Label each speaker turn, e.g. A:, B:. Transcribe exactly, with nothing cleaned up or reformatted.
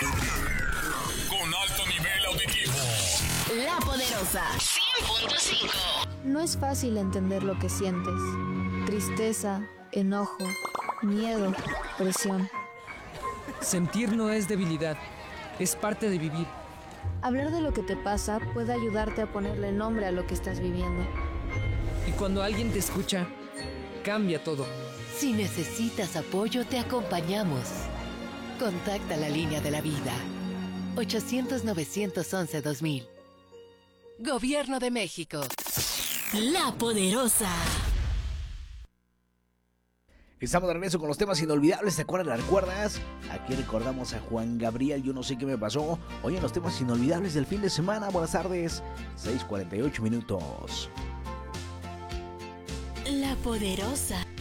A: Con alto nivel auditivo.
B: La Poderosa cien punto cinco.
C: No es fácil entender lo que sientes. Tristeza, enojo, miedo, presión.
D: Sentir no es debilidad, es parte de vivir.
C: Hablar de lo que te pasa puede ayudarte a ponerle nombre a lo que estás viviendo.
D: Y cuando alguien te escucha, cambia todo.
B: Si necesitas apoyo, te acompañamos. Contacta la línea de la vida. ochocientos, novecientos once, dos mil. Gobierno de México. La Poderosa.
E: Estamos de regreso con los temas inolvidables. ¿Te acuerdas? ¿La recuerdas? Aquí recordamos a Juan Gabriel, Yo no sé qué me pasó. Hoy en los temas inolvidables del fin de semana. Buenas tardes, seis cuarenta y ocho minutos.
B: La Poderosa.